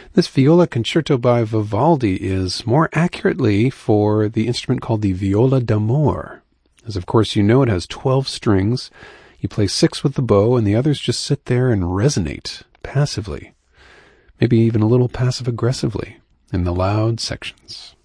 This viola concerto by Vivaldi is more accurately for the instrument called the viola d'amore. As of course you know, it has 12 strings. You play 6 with the bow, and the others just sit there and resonate passively, maybe even a little passive-aggressively in the loud sections.